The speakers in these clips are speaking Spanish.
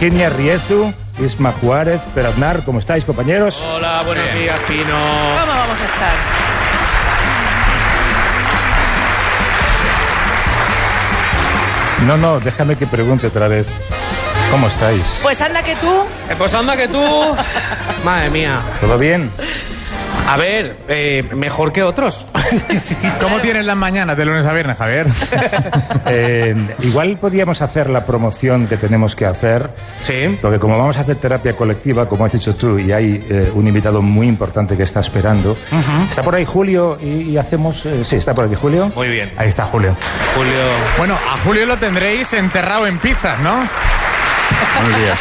Virginia Riezu, Isma Juárez, Pere Aznar, ¿cómo estáis, compañeros? Hola, buenos días, Pino. ¿Cómo vamos a estar? No, déjame que pregunte otra vez. ¿Cómo estáis? Pues anda que tú... Pues anda que tú... Madre mía. ¿Todo bien? A ver, mejor que otros. ¿Cómo tienes las mañanas de lunes a viernes, Javier? Igual podríamos hacer la promoción que tenemos que hacer. Sí. Porque como vamos a hacer terapia colectiva, como has dicho tú, y hay un invitado muy importante que está esperando. Está por ahí Julio y hacemos... sí, está por aquí Julio. Muy bien. Ahí está Julio. Julio... Bueno, a Julio lo tendréis enterrado en pizzas, ¿no? Buenos días.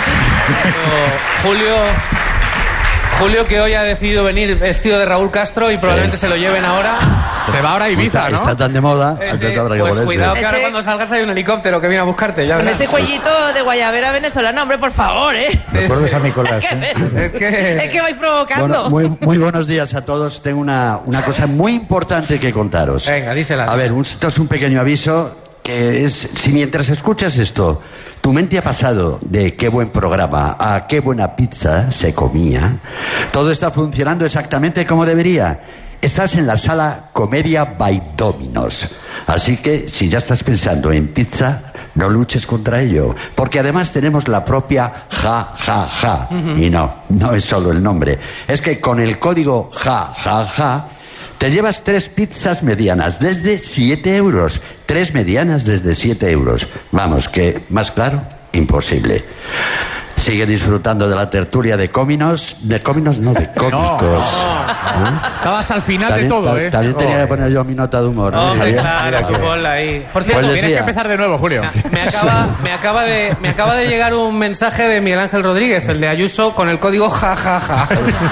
Julio que hoy ha decidido venir vestido de Raúl Castro y probablemente se lo lleven ahora. Se va ahora a Ibiza, ¿no? Está tan de moda. Pues cuidado que ahora cuando salgas hay un helicóptero que viene a buscarte. Ya Con verás. ese cuellito de guayabera venezolana, hombre, por favor, ¿eh? Recuerdo de San Nicolás. Es que vais provocando. Bueno, muy buenos días a todos. Tengo una cosa muy importante que contaros. Venga, dísela. A ver, esto es un pequeño aviso que es, si mientras escuchas esto, tu mente ha pasado de qué buen programa a qué buena pizza se comía, todo está funcionando exactamente como debería. Estás en la sala Comedia by Dominos. Así que, si ya estás pensando en pizza, no luches contra ello. Porque además tenemos la propia Ja Ja Ja. Y no es solo el nombre. Es que con el código Ja Ja Ja te llevas 3 pizzas medianas desde 7 euros. 3 medianas desde 7 euros. Vamos, que más claro, imposible. Sigue disfrutando de la tertulia de Cóminos. De Cóminos, no, de Cómicos. Estabas al final También, de todo, ¿eh? También tenía que poner yo mi nota de humor, ¿no? Hombre, Javier? claro, que ponla ahí. Por cierto, Pues Tienes que empezar de nuevo, Julio. me acaba de llegar un mensaje de Miguel Ángel Rodríguez, el de Ayuso, con el código Ja Ja Ja.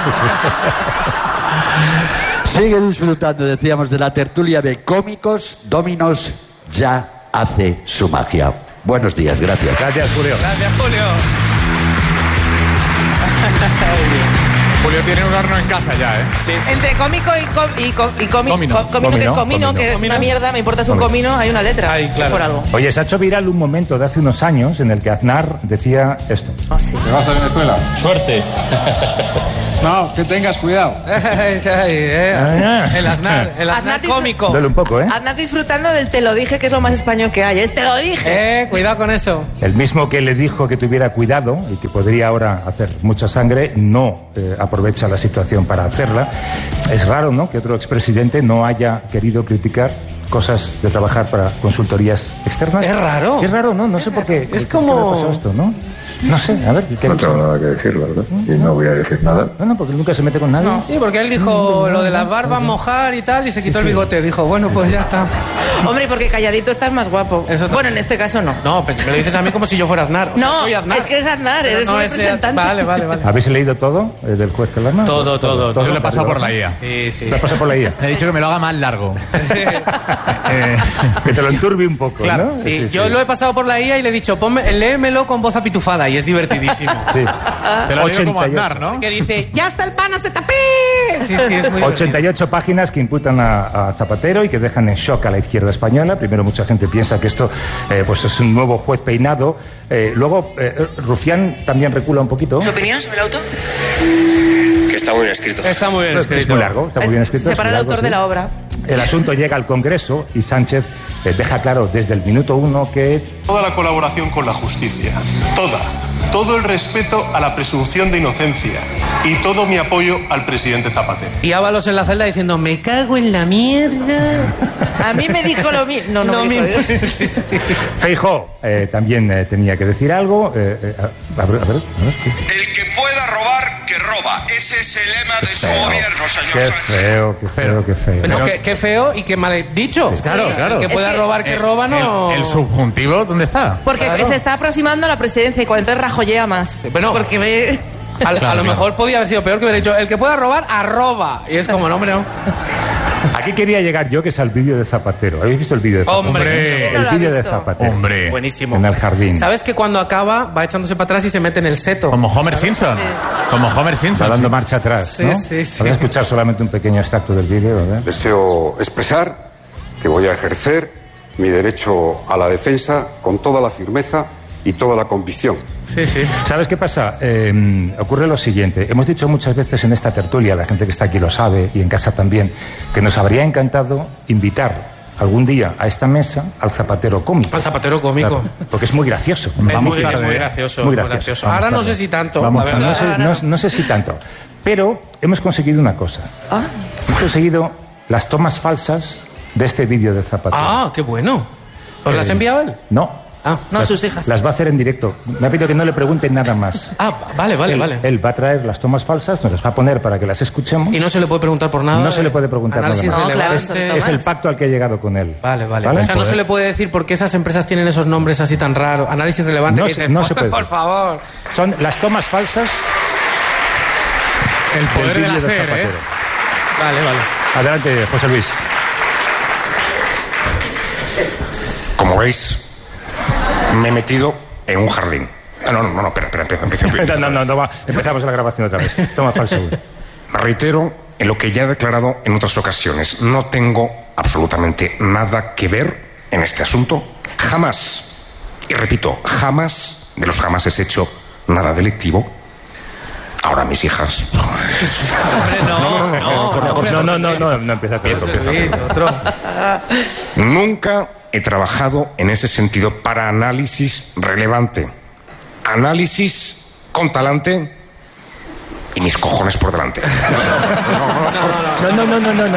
Sigue disfrutando, decíamos, de la tertulia de Cómicos. Dominos ya hace su magia. Buenos días, gracias. Gracias, Julio. Gracias, Julio. Julio tiene un horno en casa ya, ¿eh? Sí, sí. Entre cómico y Comino. cómico, que es comino, que es Comino. una mierda, me importa, es un comino, hay una letra. Ay, claro. Por algo. Oye, se ha hecho viral un momento de hace unos años en el que Aznar decía esto. Oh, sí. ¿Te vas a Venezuela? Suerte. No, que tengas cuidado. El Aznar cómico. Duele un poco, ¿eh? Aznar disfrutando del te lo dije, que es lo más español que hay. Te lo dije. Cuidado con eso. El mismo que le dijo que tuviera cuidado y que podría ahora hacer mucha sangre, no aprovecha la situación para hacerla. Es raro, ¿no?, que otro expresidente no haya querido criticar cosas de trabajar para consultorías externas. Es raro. Es raro, ¿no? No sé por qué. Es ¿Por qué como- le ha pasado esto, no? No sé, a ver. ¿qué No ha tengo dicho? nada que decir, ¿verdad? Y no voy a decir nada. No, porque él nunca se mete con nadie. Sí, porque él dijo lo de las barbas, mojar y tal, y se quitó el bigote. Dijo, bueno, pues ya está. Hombre, porque calladito estás más guapo. Eso Bueno, en este caso no. No, pero me lo dices a mí como si yo fuera Aznar. O sea, No, soy Aznar. es que es Aznar, Pero eres no un es- representante. Vale. ¿Habéis leído todo del juez Calama? Todo. Yo le he pasado por la IA. Sí. Lo has pasado por la IA. Le he dicho que me lo haga más largo. Que te lo enturbie un poco, Claro, ¿no? Sí, yo lo he pasado por la IA y le he dicho, léemelo con voz apitufada y es divertidísimo. Sí. Te lo digo como 88. Aznar, ¿no? Que dice, ¡ya está el pan, hasta tapé! Sí, es muy divertido. 88 páginas que imputan a Zapatero y que dejan en shock a la izquierda española. Primero, mucha gente piensa que esto pues es un nuevo juez peinado. Luego, Rufián también recula un poquito. ¿Su opinión sobre el auto? Que está muy bien escrito. Está muy bien Es escrito. muy largo, está muy bien escrito. Se para es el largo, autor sí. de la obra. El asunto llega al Congreso y Sánchez deja claro desde el minuto 1 que Toda la colaboración con la justicia, todo el respeto a la presunción de inocencia y todo mi apoyo al presidente Zapatero. Y Ábalos en la celda diciendo, me cago en la mierda. A mí me dijo lo mismo. No me dijo, ¿eh? Sí. Feijóo también tenía que decir algo. A ver. El que pueda robar, que roba. Ese es el lema de su gobierno, señor Qué Sánchez. feo, qué feo, qué feo. Pero qué feo y qué mal dicho. Claro, claro. Que pueda Es que- robar, que roba, no. El subjuntivo, ¿dónde está? Porque Claro. se está aproximando a la presidencia y cuando entonces rajollea más. Bueno. Porque ve... A lo mejor podía haber sido peor que hubiera dicho, el que pueda robar, arroba. Y es como, no, hombre, no. Aquí quería llegar yo, que es al vídeo de Zapatero. ¿Habéis visto el vídeo de Zapatero? Hombre. No El lo ha vídeo de visto. Zapatero. Hombre. Buenísimo. En el jardín. ¿Sabes que cuando acaba va echándose para atrás y se mete en el seto? Como Homer Simpson. Como Homer Está Simpson. dando marcha atrás, Sí, ¿no? sí, sí. Voy a escuchar solamente un pequeño extracto del vídeo, ¿verdad? Deseo expresar que voy a ejercer mi derecho a la defensa con toda la firmeza y toda la convicción. Sí, sí. ¿Sabes qué pasa? Ocurre lo siguiente. Hemos dicho muchas veces en esta tertulia, la gente que está aquí lo sabe y en casa también, que nos habría encantado invitar algún día a esta mesa al zapatero cómico. Al zapatero cómico. Claro, porque es muy gracioso. Es muy gracioso. Muy gracioso. Ahora no sé si tanto. Vamos la tarde. verdad. No sé si tanto. Pero hemos conseguido una cosa. Hemos conseguido las tomas falsas de este vídeo de Zapatero. Ah, qué bueno. ¿Os las ha enviado él? No. No, sus hijas. Las va a hacer en directo. Me ha pedido que no le pregunten nada más. Vale. Él va a traer las tomas falsas, nos las va a poner para que las escuchemos. Y no se le puede preguntar por nada. No se le puede preguntar nada más. Análisis relevante. Es el pacto al que he llegado con él. Vale. O sea, no se le puede decir por qué esas empresas tienen esos nombres así tan raros. Análisis relevante. No, que dices, no se puede. Por favor. Son las tomas falsas. El poder del hacer, ¿eh? Vale. Adelante, José Luis. Como veis, me he metido en un jardín. No, espera, empieza. No, empezamos la grabación otra vez. Toma falsa. Me reitero en lo que ya he declarado en otras ocasiones. No tengo absolutamente nada que ver en este asunto. Jamás, y repito, jamás, de los jamás he hecho nada delictivo. Ahora mis hijas. No empieza con Otro. Nunca he trabajado en ese sentido para análisis relevante. Análisis con talante y mis cojones por delante. No.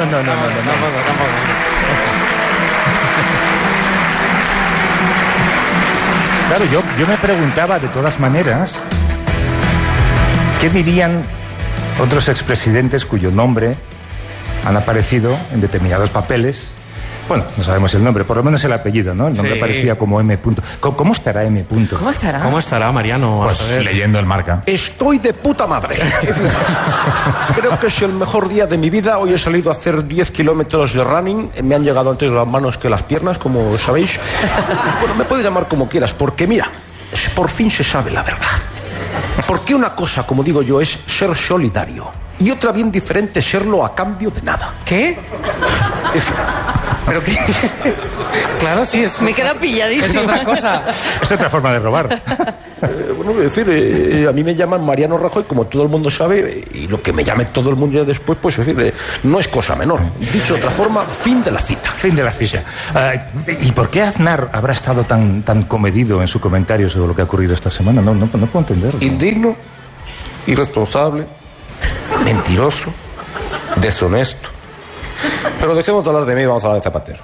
Claro, yo me preguntaba de todas maneras qué dirían otros expresidentes cuyo nombre han aparecido en determinados papeles. Bueno, no sabemos el nombre, por lo menos el apellido, ¿no? El nombre parecía como M. ¿Cómo estará M? ¿Cómo estará? Mariano? Pues leyendo el Marca. Estoy de puta madre. Creo que es el mejor día de mi vida. Hoy he salido a hacer 10 kilómetros de running. Me han llegado antes las manos que las piernas, como sabéis. Bueno, me puedes llamar como quieras, porque mira, por fin se sabe la verdad. Porque una cosa, como digo yo, es ser solidario. Y otra bien diferente, serlo a cambio de nada. ¿Qué? ¿Pero qué? Claro, sí, es... Me queda pilladísimo. Es otra cosa. Es otra forma de robar. Bueno, es decir, a mí me llaman Mariano Rajoy, como todo el mundo sabe, y lo que me llame todo el mundo ya después, pues es decir, no es cosa menor. Dicho de otra forma, fin de la cita. Fin de la cita. ¿Y por qué Aznar habrá estado tan comedido en su comentario sobre lo que ha ocurrido esta semana? No puedo entenderlo. Indigno, irresponsable, mentiroso, deshonesto. Pero dejemos de hablar de mí y vamos a hablar de Zapatero.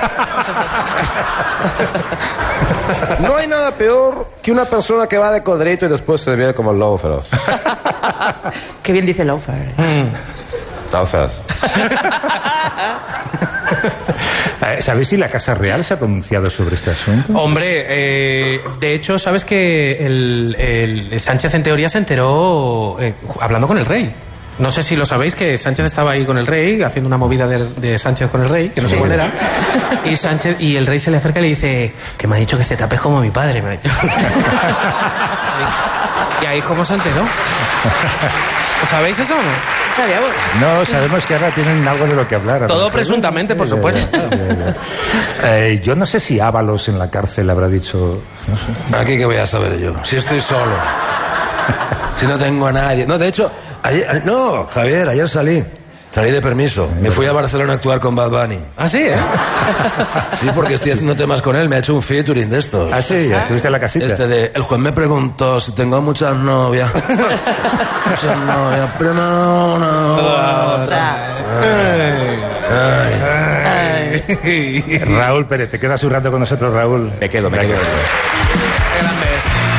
No hay nada peor que una persona que va de cordero y después se ve como el lobo feroz. Qué bien dice Laufer. ¿Sabéis si la Casa Real se ha pronunciado sobre este asunto? Hombre, de hecho, ¿sabes que el Sánchez en teoría se enteró hablando con el rey? No sé si lo sabéis, que Sánchez estaba ahí con el rey, haciendo una movida de Sánchez con el rey, que no sé cuál era. Y el rey se le acerca y le dice, que me ha dicho que te tapes como mi padre, me ha dicho. Y ahí cómo se enteró. ¿Sabéis eso o no? Sabíamos. No, sabemos que ahora tienen algo de lo que hablar. Todo presuntamente, por supuesto. Yo no sé si Ábalos en la cárcel habrá dicho... No sé. Aquí que voy a saber yo, si estoy solo, si no tengo a nadie. No, de hecho, Javier, ayer salí de permiso. Me fui a Barcelona a actuar con Bad Bunny. ¿Ah, sí, Sí, porque estoy haciendo temas con él. Me ha hecho un featuring de estos. ¿Ah, sí? ¿Estuviste en la casita? El juez me preguntó si tengo muchas novias. Muchas novias, pero no otra. Ay. Raúl Pérez, ¿te quedas un rato con nosotros, Raúl? Me quedo. Qué grande es.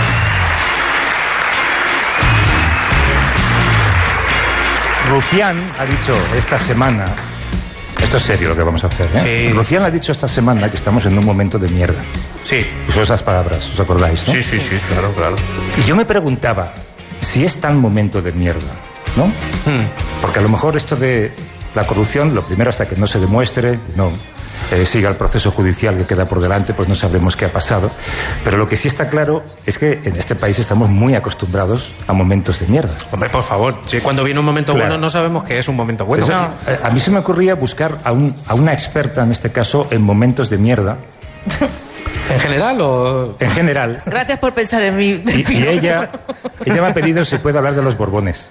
Rufián ha dicho esta semana, esto es serio lo que vamos a hacer, ¿eh? Sí. Rufián ha dicho esta semana que estamos en un momento de mierda. Sí. Usó esas palabras, ¿os acordáis, no? Sí, claro. Y yo me preguntaba si es tan momento de mierda, ¿no? Porque a lo mejor esto de la corrupción, lo primero, hasta que no se demuestre, siga el proceso judicial que queda por delante, pues no sabremos qué ha pasado. Pero lo que sí está claro es que en este país estamos muy acostumbrados a momentos de mierda. Hombre, por favor, si cuando viene un momento bueno no sabemos que es un momento bueno. Eso, a mí se me ocurría buscar a una experta, en este caso, en momentos de mierda. ¿En general o...? En general. Gracias por pensar en mí. Y ella me ha pedido si puede hablar de los Borbones.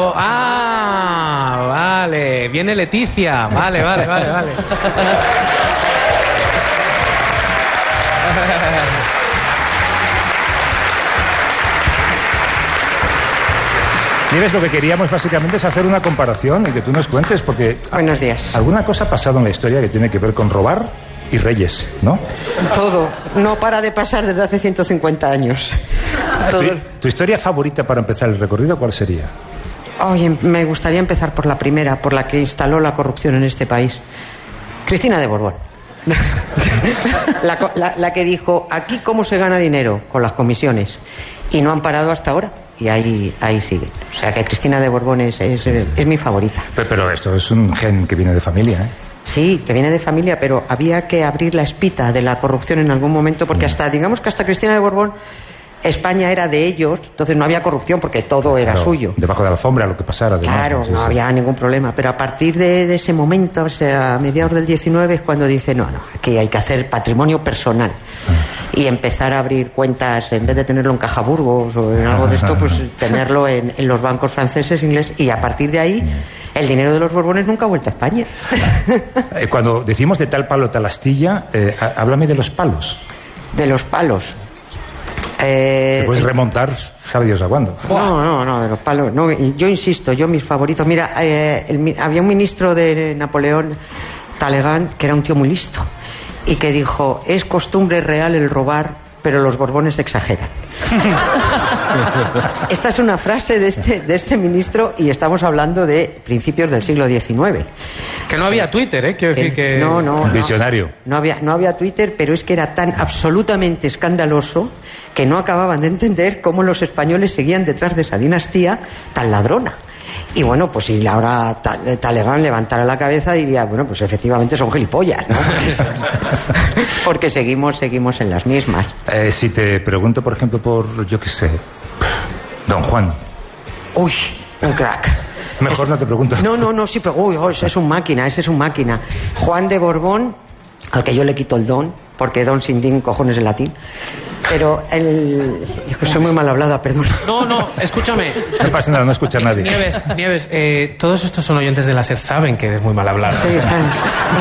Vale. Viene Leticia. Vale. Nieves, lo que queríamos básicamente es hacer una comparación y que tú nos cuentes, porque... Buenos días. Alguna cosa ha pasado en la historia que tiene que ver con robar y reyes, ¿no? Todo. No para de pasar desde hace 150 años. ¿Tu historia favorita para empezar el recorrido cuál sería? Oye, me gustaría empezar por la primera, por la que instaló la corrupción en este país. Cristina de Borbón. la que dijo, aquí cómo se gana dinero, con las comisiones. Y no han parado hasta ahora. Y ahí sigue. O sea que Cristina de Borbón es mi favorita. Pero esto es un gen que viene de familia, ¿eh? Sí, que viene de familia, pero había que abrir la espita de la corrupción en algún momento, porque hasta Cristina de Borbón, España era de ellos, entonces no había corrupción porque todo era suyo. Debajo de la alfombra, lo que pasara. Claro, no había ningún problema. Pero a partir de ese momento, o sea, a mediados del 19, es cuando dice, no, aquí hay que hacer patrimonio personal. Y empezar a abrir cuentas, en vez de tenerlo en Caja Burgos o en algo de esto, pues tenerlo en los bancos franceses, ingleses, y a partir de ahí el dinero de los Borbones nunca ha vuelto a España. Cuando decimos de tal palo, tal astilla, háblame de los palos. De los palos. ¿Te puedes remontar, sabe Dios a cuándo? No, de los palos. No, yo insisto, mis favoritos. Mira, había un ministro de Napoleón, Talleyrand, que era un tío muy listo, y que dijo, es costumbre real el robar, pero los Borbones exageran. Esta es una frase de este ministro, y estamos hablando de principios del siglo XIX. Que no había Twitter, ¿eh? Quiero decir que... No. Visionario. No había Twitter, pero es que era tan absolutamente escandaloso que no acababan de entender cómo los españoles seguían detrás de esa dinastía tan ladrona. Y bueno, pues si ahora Talleyrand levantara la cabeza, diría, bueno, pues efectivamente son gilipollas, ¿no? Porque seguimos en las mismas. Si te pregunto, por ejemplo, por, yo qué sé, Don Juan. Uy, un crack. Mejor no te pregunto. No, sí, pero ese es un máquina. Juan de Borbón, al que yo le quito el don, porque don sin din, cojones en latín. Pero yo soy muy mal hablada, perdón. No, escúchame. No pasa nada, no escucha a nadie. Nieves, todos estos son oyentes de la SER, saben que eres muy mal hablada. Sí, sabes.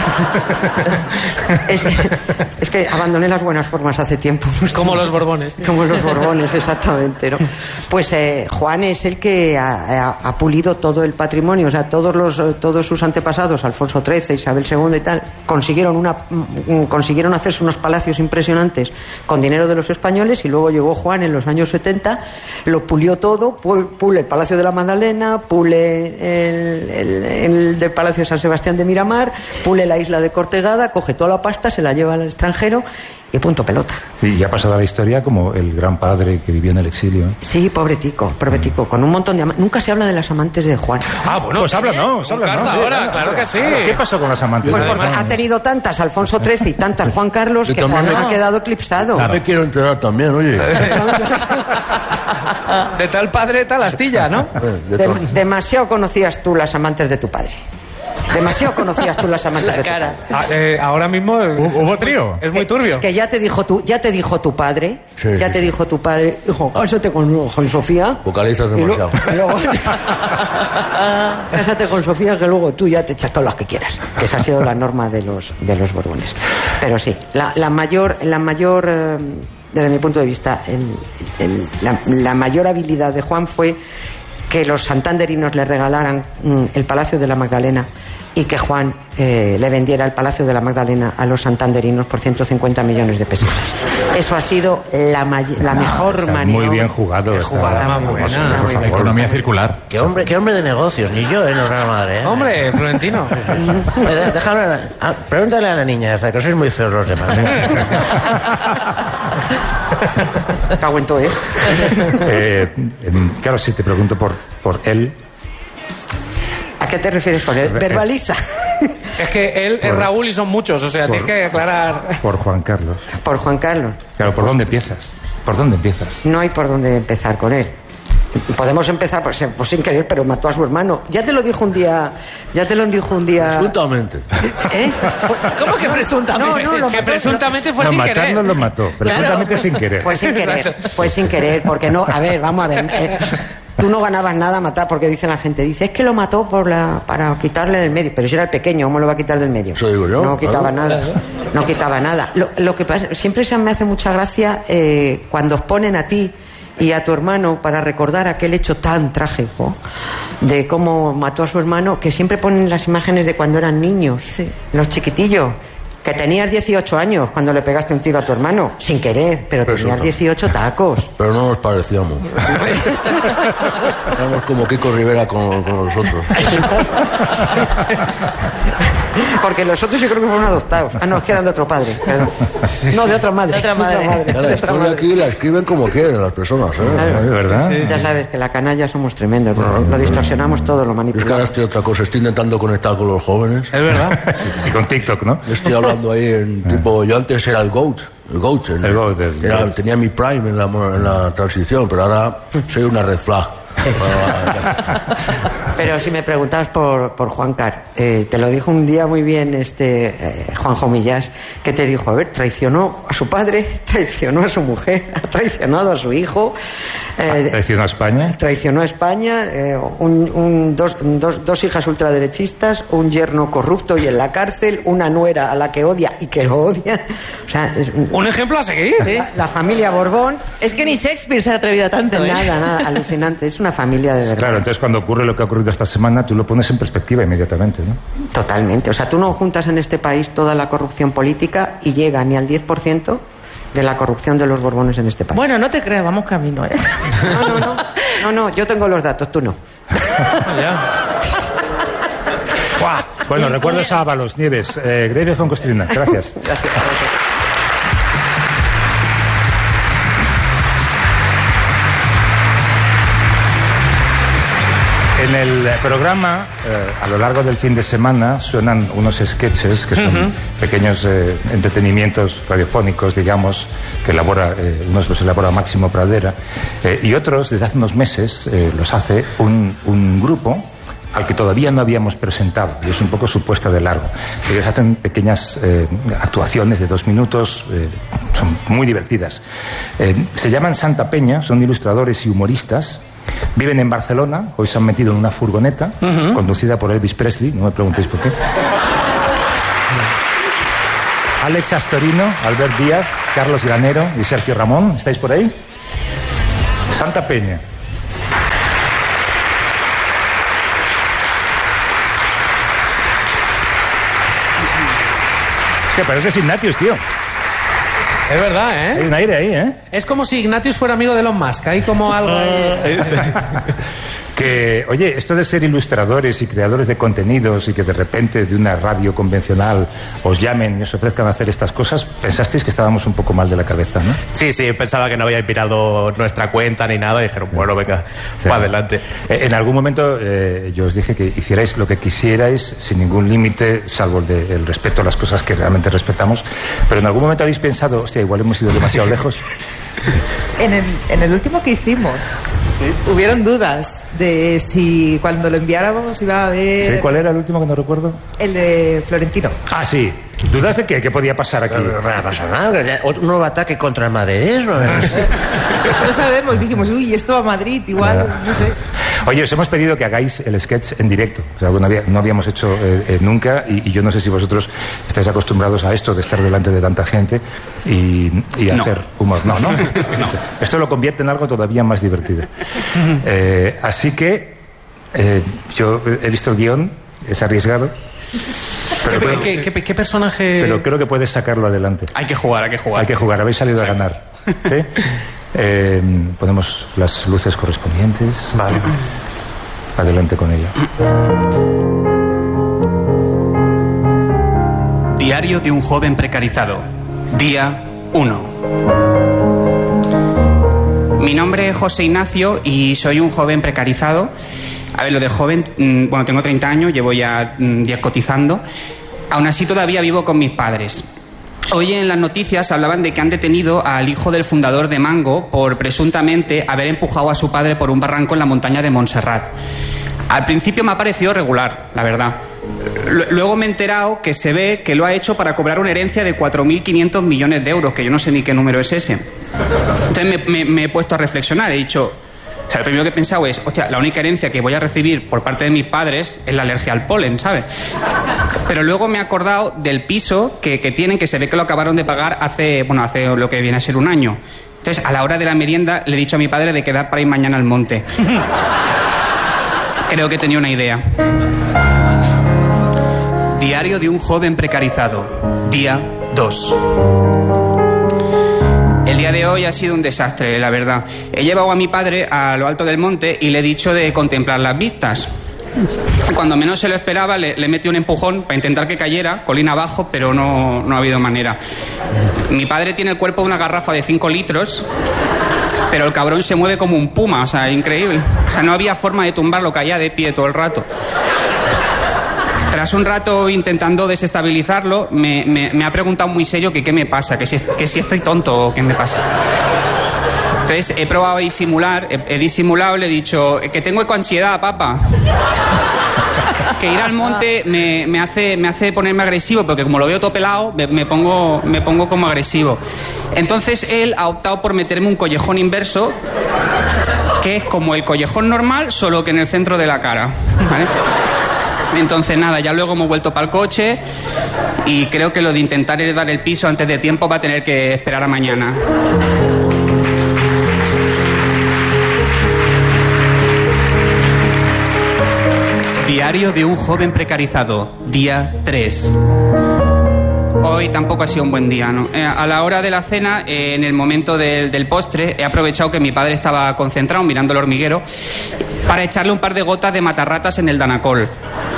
Es que abandoné las buenas formas hace tiempo. Como los Borbones. Como los Borbones, exactamente, ¿no? Pues Juan es el que ha pulido todo el patrimonio, o sea, todos sus antepasados, Alfonso XIII, Isabel II y tal, consiguieron hacerse unos palacios impresionantes con dinero de los españoles, y luego llegó Juan en los años 70, lo pulió todo, pule el Palacio de la Magdalena, pule el del Palacio de San Sebastián de Miramar, pule la isla de Cortegada, coge toda la pasta, se la lleva al extranjero y punto pelota. Sí, y ha pasado a la historia como el gran padre que vivió en el exilio. Sí, pobre tico, con un montón de amantes. Nunca se habla de las amantes de Juan. Bueno, pues habla, ¿no? Ahora, claro que sí. ¿Qué pasó con las amantes? Pues porque ha tenido tantas Alfonso XIII y tantas Juan Carlos que Juan ha quedado eclipsado. Me quiero enterar también, oye. De tal padre, tal astilla, ¿no? Demasiado conocías tú las amantes de tu padre. Demasiado conocías tú las amantes de tu padre. Ahora mismo hubo trío. Es muy turbio. Es que ya te dijo tu padre. Dijo tu padre, hijo, cásate con Sofía. Vocalizas demasiado. Cásate con Sofía, que luego tú ya te echas todas las que quieras. Que esa ha sido la norma de los Borbones. Pero sí, la mayor desde mi punto de vista, la mayor habilidad de Juan fue que los santanderinos le regalaran el Palacio de la Magdalena, y que Juan le vendiera el Palacio de la Magdalena a los santanderinos por 150 millones de pesetas. Eso ha sido la mejor maniobra. Muy bien jugado. Economía circular. Qué hombre de negocios, ni yo, no era madre. Hombre, Florentino. Déjame, pregúntale a la niña esa, que sois muy feos los demás. Cago en todo, claro, si te pregunto por él. ¿A qué te refieres con él? Verbaliza. Es que él es Raúl y son muchos, o sea, tienes que aclarar. Por Juan Carlos. Por Juan Carlos. Claro, ¿por dónde empiezas? ¿Por dónde empiezas? No hay por dónde empezar con él. Podemos empezar pues sin querer, pero mató a su hermano. Ya te lo dijo un día. Presuntamente. ¿Cómo que presuntamente? No, que presuntamente fue No, sin matar querer. no lo mató, presuntamente sin querer. Fue sin querer, porque no. A ver, vamos a ver. Tú no ganabas nada a matar, porque dicen la gente, es que lo mató para quitarle del medio. Pero si era el pequeño, ¿cómo lo va a quitar del medio? Eso digo yo. No quitaba nada. No quitaba nada. Lo que pasa, siempre me hace mucha gracia cuando os ponen a ti y a tu hermano para recordar aquel hecho tan trágico de cómo mató a su hermano, que siempre ponen las imágenes de cuando eran niños, los chiquitillos. Que tenías 18 años cuando le pegaste un tiro a tu hermano, sin querer, pero tenías 18 tacos. Pero no nos parecíamos. Éramos como Kiko Rivera con nosotros. Porque los otros yo creo que fueron adoptados. No, es que eran de otro padre. Perdón. No, de otra madre. De otra madre. La historia aquí la escriben como quieren las personas, ¿eh? Claro. ¿De verdad? Ya sabes que la canalla somos tremendos. Lo distorsionamos todo, lo Es que ahora manipulamos. estoy otra cosa, estoy intentando conectar con los jóvenes. Es verdad. Y con TikTok, ¿no? Estoy hablando ahí en tipo, yo antes era el GOAT. Tenía mi prime en la transición, pero ahora soy una red flag. Pero si me preguntabas por Juan Car, te lo dijo un día muy bien Juanjo Millás, que te dijo, a ver, traicionó a su padre, traicionó a su mujer, ha traicionado a su hijo, ¿Traicionó a España? Traicionó a España, dos hijas ultraderechistas, un yerno corrupto y en la cárcel, una nuera a la que odia y que lo odia. O sea, un ejemplo a seguir. La familia Borbón. Es que ni Shakespeare se ha atrevido a tanto. Nada, alucinante. Es una familia de verdad. Claro, entonces cuando ocurre lo que ha ocurrido esta semana, tú lo pones en perspectiva inmediatamente, ¿no? Totalmente. O sea, tú no juntas en este país toda la corrupción política y llega ni al 10% de la corrupción de los Borbones en este país. Bueno, no te creas, vamos camino, ¿eh? No, yo tengo los datos, tú no. Bueno, recuerdos a Ábalos, Nieves, Greves con Costrina. Gracias. Gracias. En el programa, a lo largo del fin de semana, suenan unos sketches que son pequeños entretenimientos radiofónicos, digamos, que unos los elabora Máximo Pradera, y otros, desde hace unos meses, los hace un grupo al que todavía no habíamos presentado, y es un poco su puesta de largo. Ellos hacen pequeñas actuaciones de 2 minutos, son muy divertidas. Se llaman Santa Peña, son ilustradores y humoristas. Viven en Barcelona, hoy se han metido en una furgoneta conducida por Elvis Presley, no me preguntéis por qué. Alex Astorino, Albert Díaz, Carlos Granero y Sergio Ramón, ¿estáis por ahí? Santa Peña. Es que parece Ignatius, tío. Es verdad, ¿eh? Hay un aire ahí, ¿eh? Es como si Ignatius fuera amigo de Elon Musk. Hay como algo ahí. Que, oye, esto de ser ilustradores y creadores de contenidos y que de repente de una radio convencional os llamen y os ofrezcan hacer estas cosas, pensasteis que estábamos un poco mal de la cabeza, ¿no? Sí, pensaba que no había pirado nuestra cuenta ni nada. Y dijeron, bueno, venga, para adelante. En algún momento yo os dije que hicierais lo que quisierais sin ningún límite, salvo el respeto a las cosas que realmente respetamos. Pero en algún momento habéis pensado, hostia, igual hemos ido demasiado lejos. En el último que hicimos, hubieron dudas de si cuando lo enviáramos iba a haber... ¿Sí? ¿Cuál era el último que no recuerdo? El de Florentino. Ah, sí. ¿Dudas de qué? ¿Qué podía pasar aquí? No pasa nada, un nuevo ataque contra el madridismo. No sabemos, dijimos, uy, esto a Madrid, igual, no sé. Oye, os hemos pedido que hagáis el sketch en directo. O sea, no habíamos hecho nunca y yo no sé si vosotros estáis acostumbrados a esto de estar delante de tanta gente y hacer humor. No. Esto lo convierte en algo todavía más divertido. Así que yo he visto el guión, es arriesgado. Pero ¿Qué personaje...? Pero creo que puedes sacarlo adelante. Hay que jugar. Habéis salido a ganar. ¿Sí? Ponemos las luces correspondientes. Vale. Adelante con ello. Diario de un joven precarizado. Día 1. Mi nombre es José Ignacio y soy un joven precarizado. A ver, lo de joven, bueno, tengo 30 años, llevo ya 10 cotizando. Aún así todavía vivo con mis padres. Hoy en las noticias hablaban de que han detenido al hijo del fundador de Mango por presuntamente haber empujado a su padre por un barranco en la montaña de Montserrat. Al principio me ha parecido regular, la verdad. Luego me he enterado que se ve que lo ha hecho para cobrar una herencia de 4.500 millones de euros, que yo no sé ni qué número es ese. Entonces me he puesto a reflexionar, he dicho... O sea, lo primero que he pensado es, hostia, la única herencia que voy a recibir por parte de mis padres es la alergia al polen, ¿sabes? Pero luego me he acordado del piso que tienen, que se ve que lo acabaron de pagar hace lo que viene a ser un año. Entonces, a la hora de la merienda, le he dicho a mi padre de quedar para ir mañana al monte. Creo que tenía una idea. Diario de un joven precarizado. Día 2. El día de hoy ha sido un desastre, la verdad. He llevado a mi padre a lo alto del monte y le he dicho de contemplar las vistas. Cuando menos se lo esperaba, le metí un empujón para intentar que cayera, colina abajo, pero no ha habido manera. Mi padre tiene el cuerpo de una garrafa de 5 litros, pero el cabrón se mueve como un puma, o sea, increíble. O sea, no había forma de tumbarlo, caía de pie todo el rato. Tras un rato intentando desestabilizarlo, me ha preguntado muy serio que qué me pasa, que si estoy tonto o qué me pasa. Entonces he probado a disimular, he disimulado, le he dicho que tengo ecoansiedad, papá. Que ir al monte me hace ponerme agresivo, porque como lo veo todo pelado, me pongo como agresivo. Entonces él ha optado por meterme un collejón inverso, que es como el collejón normal, solo que en el centro de la cara, ¿vale? Entonces nada, ya luego hemos vuelto para el coche y creo que lo de intentar heredar el piso antes de tiempo va a tener que esperar a mañana. Diario de un joven precarizado, día 3. Hoy tampoco ha sido un buen día, ¿no? A la hora de la cena, en el momento del postre, he aprovechado que mi padre estaba concentrado mirando el hormiguero para echarle un par de gotas de matarratas en el Danacol.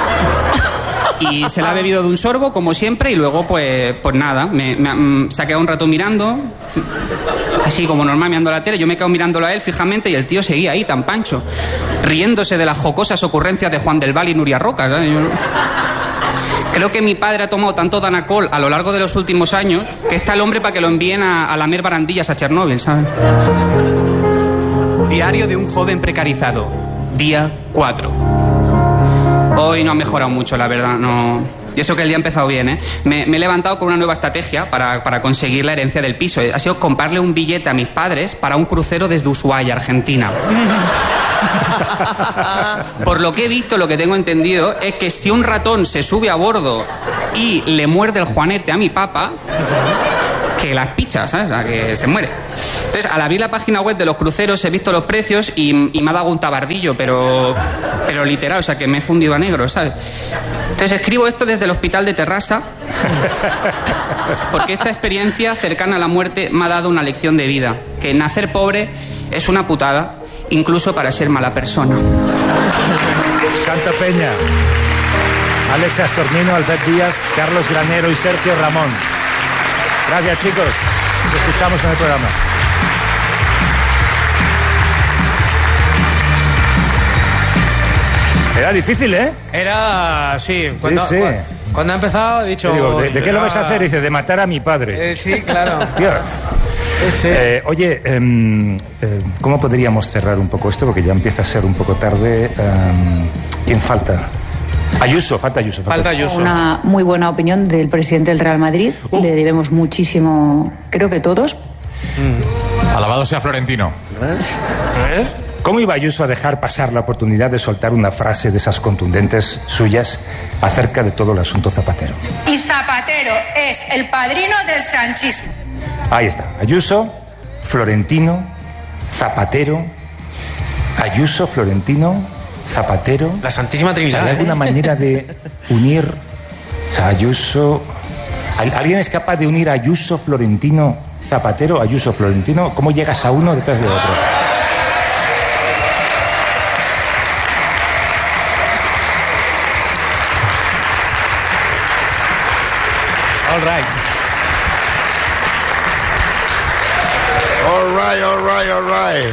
Y se la ha bebido de un sorbo, como siempre, y luego, pues nada, se ha quedado un rato mirando, así como normal, mirando la tele. Yo me he quedado mirándolo a él fijamente y el tío seguía ahí, tan pancho, riéndose de las jocosas ocurrencias de Juan del Val y Nuria Roca, ¿sabes? Creo que mi padre ha tomado tanto Danacol a lo largo de los últimos años que está el hombre para que lo envíen a lamer barandillas a Chernóbil, ¿sabes? Diario de un joven precarizado, día 4. Hoy no ha mejorado mucho, la verdad, no. Y eso que el día ha empezado bien, ¿eh? Me he levantado con una nueva estrategia para conseguir la herencia del piso. Ha sido comprarle un billete a mis padres para un crucero desde Ushuaia, Argentina. Por lo que he visto, lo que tengo entendido es que si un ratón se sube a bordo y le muerde el juanete a mi papá, que las pichas, ¿sabes? A que se muere. Entonces, al abrir la página web de los cruceros he visto los precios y me ha dado un tabardillo, pero literal, o sea, que me he fundido a negro, ¿sabes? Entonces escribo esto desde el hospital de Terrassa, porque esta experiencia cercana a la muerte me ha dado una lección de vida, que nacer pobre es una putada, incluso para ser mala persona. Santa Peña, Alex Astornino, Albert Díaz, Carlos Granero y Sergio Ramón. Gracias, chicos. Nos escuchamos en el programa. Era difícil, ¿eh? Era... sí. Cuando ha empezado he dicho... Digo, ¿de qué lo vais a hacer? Dice, de matar a mi padre. Sí, claro. Tío. Sí. Oye, ¿cómo podríamos cerrar un poco esto? Porque ya empieza a ser un poco tarde. ¿Quién falta? Ayuso, falta Ayuso. Falta Ayuso. Una muy buena opinión del presidente del Real Madrid. Le debemos muchísimo, creo que todos. Alabado sea Florentino. ¿Cómo iba Ayuso a dejar pasar la oportunidad de soltar una frase de esas contundentes suyas acerca de todo el asunto Zapatero? Y Zapatero es el padrino del sanchismo. Ahí está. Ayuso, Florentino, Zapatero. Ayuso, Florentino, Zapatero. La Santísima Trinidad. O sea, ¿hay alguna manera de unir? O sea, Ayuso... ¿Alguien es capaz de unir a Ayuso, Florentino, Zapatero, Ayuso, Florentino? ¿Cómo llegas a uno detrás de otro? All right. All right, all right. right.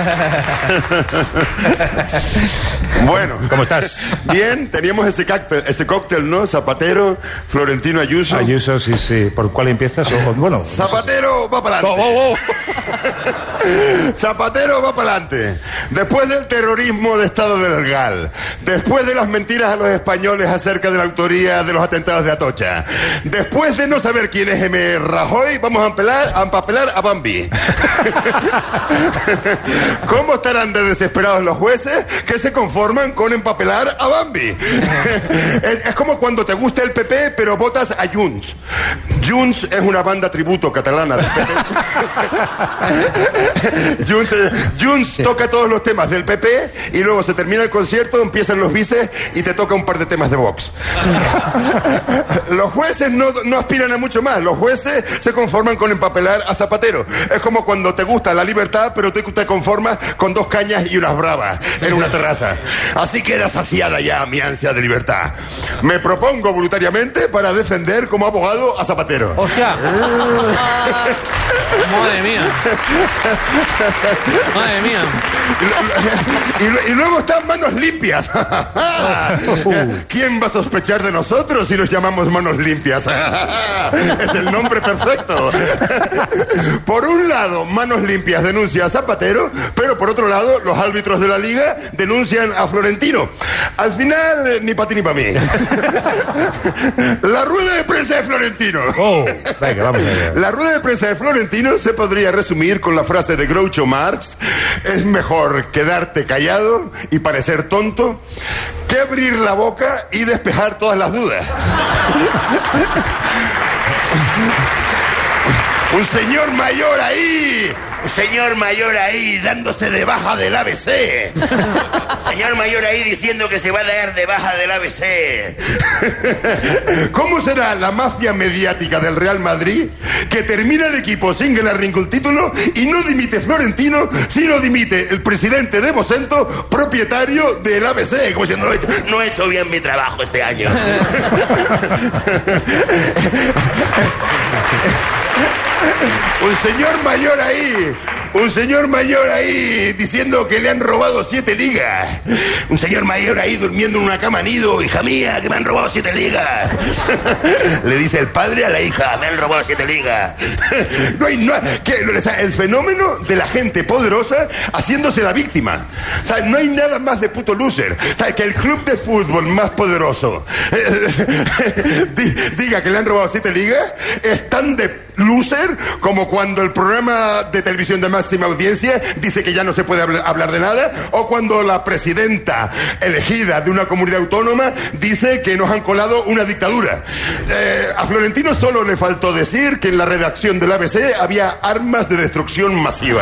Bueno. ¿Cómo estás? Bien, teníamos ese cóctel, ¿no? Zapatero, Florentino Ayuso. Ayuso, sí. ¿Por cuál empiezas? Bueno, Zapatero va para adelante. Zapatero va para adelante. Después del terrorismo de Estado del GAL, después de las mentiras a los españoles acerca de la autoría de los atentados de Atocha, después de no saber quién es M. Rajoy, vamos a empapelar a Bambi. ¿Cómo estarán de desesperados los jueces que se conforman con empapelar a Bambi? Es como cuando te gusta el PP pero votas a Junts. Junts es una banda tributo catalana del PP. Junts toca todos los temas del PP y luego se termina el concierto, empiezan los bises y te toca un par de temas de Vox. Los jueces no aspiran a mucho más. Los jueces se conforman con empapelar a Zapatero. Es como cuando te gusta la libertad pero tú te conformas con 2 cañas y unas bravas en una terraza. Así queda saciada ya mi ansia de libertad. Me propongo voluntariamente para defender como abogado a Zapatero. ¡Hostia! ¡Madre mía! ¡Madre mía! Y luego están Manos Limpias. ¿Quién va a sospechar de nosotros si nos llamamos Manos Limpias? Es el nombre perfecto. Por un lado, Manos Limpias denuncia a Zapatero, pero por otro lado, los árbitros de la Liga denuncian a Florentino. Al final, ni para ti ni para mí. La rueda de prensa de Florentino. Venga, vamos allá. La rueda de prensa de Florentino se podría resumir con la frase de Groucho Marx: es mejor quedarte callado y parecer tonto que abrir la boca y despejar todas las dudas. Un señor mayor ahí, dándose de baja del ABC. Señor mayor ahí diciendo que se va a dar de baja del ABC. ¿Cómo será la mafia mediática del Real Madrid que termina el equipo sin ganar ningún título y no dimite Florentino, sino dimite el presidente de Vocento, propietario del ABC? Como diciendo, no he hecho bien mi trabajo este año. Un señor mayor ahí diciendo que le han robado 7 ligas. Un señor mayor ahí durmiendo en una cama nido. Hija mía, que me han robado 7 ligas. Le dice el padre a la hija: me han robado 7 ligas. El fenómeno de la gente poderosa haciéndose la víctima. O sea, no hay nada más de puto loser. O sea, que el club de fútbol más poderoso diga que le han robado 7 ligas es tan de loser como cuando el programa de televisión de máxima audiencia dice que ya no se puede hablar de nada, o cuando la presidenta elegida de una comunidad autónoma dice que nos han colado una dictadura. A Florentino solo le faltó decir que en la redacción del ABC había armas de destrucción masiva.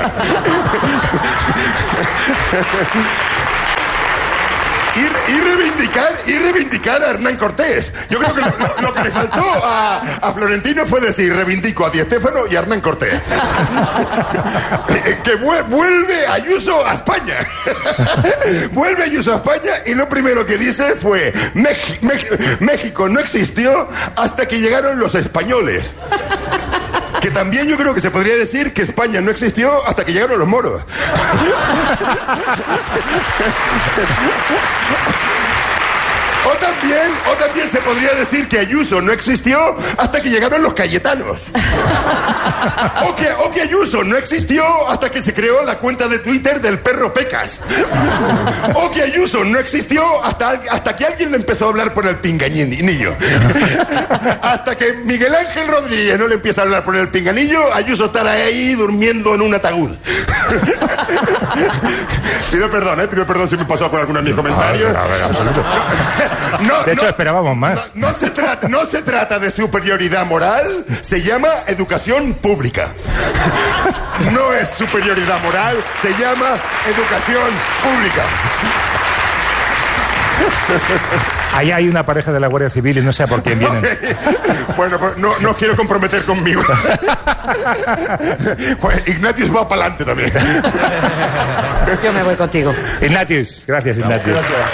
Y reivindicar a Hernán Cortés. Yo creo que lo que le faltó a Florentino fue decir: reivindico a Di Stéfano y a Hernán Cortés. Que vuelve Ayuso a España. Vuelve Ayuso a España y lo primero que dice fue: México no existió hasta que llegaron los españoles. Que también yo creo que se podría decir que España no existió hasta que llegaron los moros. O también se podría decir que Ayuso no existió hasta que llegaron los cayetanos. O que Ayuso no existió hasta que se creó la cuenta de Twitter del perro Pecas. O que Ayuso no existió hasta que alguien le empezó a hablar por el pinganillo. Hasta que Miguel Ángel Rodríguez no le empieza a hablar por el pinganillo, Ayuso estará ahí durmiendo en un ataúd. Pido perdón si me pasó por alguno de mis comentarios. A ver, absoluto. De hecho, esperábamos más. No se trata de superioridad moral, se llama educación pública. No es superioridad moral, se llama educación pública. Ahí hay una pareja de la Guardia Civil y no sé por quién vienen. Bueno, pues no os quiero comprometer conmigo. Pues Ignatius va para adelante también. Yo me voy contigo. Ignatius, gracias Ignatius. Gracias.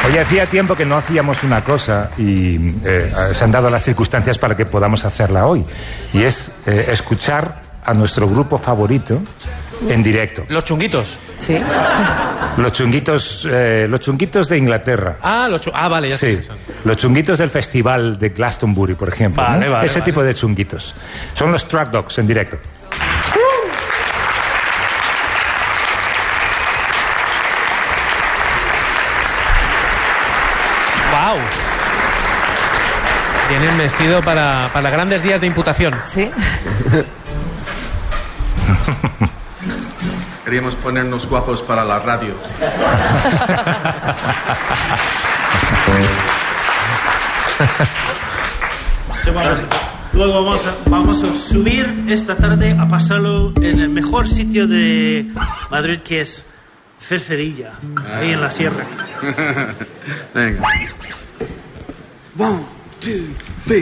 Oye, hacía tiempo que no hacíamos una cosa y se han dado las circunstancias para que podamos hacerla hoy. Y es escuchar a nuestro grupo favorito en directo. Los Chunguitos. Sí. Los Chunguitos de Inglaterra. Vale, ya sí. sé. Los Chunguitos del festival de Glastonbury, por ejemplo. Vale, ¿no? vale, Ese vale. tipo de Chunguitos. Son los Truck Dogs en directo. ¡Wow! Vienen vestido para grandes días de imputación. Sí. Queríamos ponernos guapos para la radio. Luego vamos a subir esta tarde a pasarlo en el mejor sitio de Madrid, que es Cercedilla, ahí en la sierra. Venga. 1, 2,